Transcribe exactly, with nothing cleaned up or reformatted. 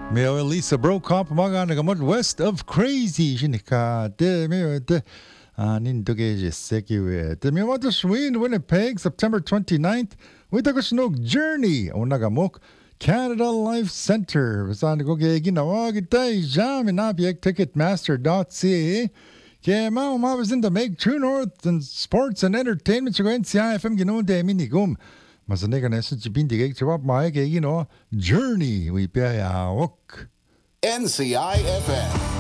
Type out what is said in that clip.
Mayo Elisa Brocop mga nagamot west of crazy shinika de mayo de nindoge sekiwe de mayo to Sweden Winnipeg September twenty-ninth with the Gusnog Journey o nagamok Canada Life Center basan ko ge ginawa gitay jam in object ticketmaster dot c a ke mao ma was in the make True North and sports and entertainment so going C I F M gino de minigum Masanega na sa bindigay jawab maay kay gino journey we payawok N C I F M